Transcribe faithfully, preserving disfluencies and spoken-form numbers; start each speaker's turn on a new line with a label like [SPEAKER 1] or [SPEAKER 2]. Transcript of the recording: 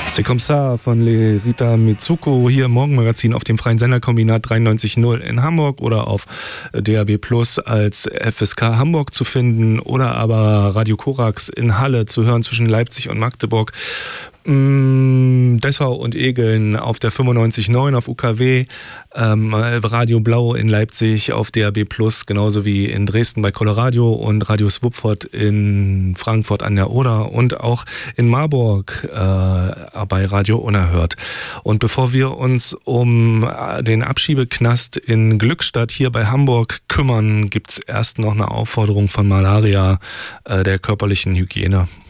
[SPEAKER 1] C'est comme ça von Le Rita Mitsuko hier im Morgenmagazin auf dem Freien Senderkombinat dreiundneunzig null in Hamburg oder auf D A B Plus als F S K Hamburg zu finden oder aber Radio Korax in Halle zu hören zwischen Leipzig und Magdeburg. Dessau und Egeln auf der fünfundneunzig Komma neun auf U K W, ähm, Radio Blau in Leipzig auf D A B Plus, genauso wie in Dresden bei Coloradio und Radio Swupford in Frankfurt an der Oder und auch in Marburg äh, bei Radio Unerhört. Und bevor wir uns um den Abschiebeknast in Glückstadt hier bei Hamburg kümmern, gibt's erst noch eine Aufforderung von Malaria, äh, der körperlichen Hygiene.